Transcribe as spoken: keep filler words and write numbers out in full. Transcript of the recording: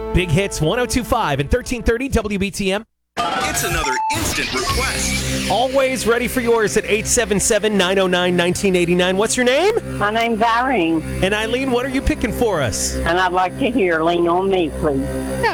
Big Hits one oh two point five and thirteen thirty W B T M. It's another instant request. Always ready for yours at eight seven seven, nine oh nine, one nine eight nine. What's your name? My name's Irene, And Eileen, what are you picking for us? and I'd like to hear Lean on Me, please.